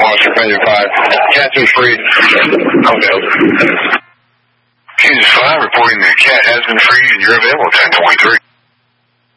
Monster Commander 5. Cat's been freed. Available. Kansas 5 reporting the cat has been freed and you're available at 1023.